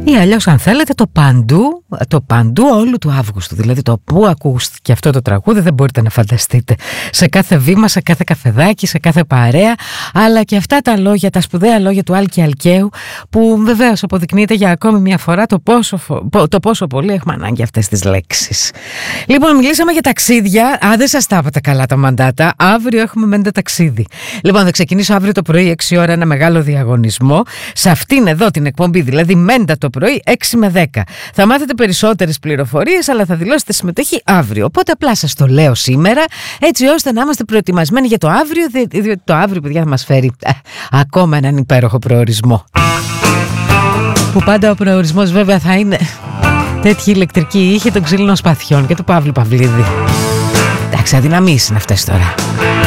ή αλλιώς αν θέλετε το παντού όλου του Αύγουστου. Δηλαδή το που ακούστηκε αυτό το τραγούδι δεν μπορείτε να φανταστείτε. Σε κάθε βήμα, σε κάθε καφεδάκι, σε κάθε παρέα, αλλά και αυτά τα λόγια, τα σπουδαία λόγια του Άλκη Αλκαίου, που βεβαίως αποδεικνύεται για ακόμη μια φορά το πόσο πολύ έχουμε ανάγκη αυτές τις λέξεις. Λοιπόν, μιλήσαμε για ταξίδια. Δεν σας τα είπατε καλά τα μαντάτα. Αύριο έχουμε μέντε ταξίδι. Λοιπόν, θα ξεκινήσω αύριο το πρωί 6 ώρα ένα μεγάλο διαγωνισμό. Σε αυτήν εδώ την εκπομπή, δηλαδή μέντα το πρωί 6 με 10. Θα μάθετε περισσότερες πληροφορίες, αλλά θα δηλώσετε συμμετοχή αύριο. Οπότε απλά σας το λέω σήμερα, έτσι ώστε να είμαστε προετοιμασμένοι για το αύριο, διότι το αύριο, παιδιά, θα μας φέρει ακόμα έναν υπέροχο προορισμό. Που πάντα ο προορισμός βέβαια θα είναι τέτοιοι ηλεκτρικοί ήχοι των ξύλινων σπαθιών και του Παύλου Παυλίδη. Εντάξει, αδυναμίες είναι αυτές τώρα.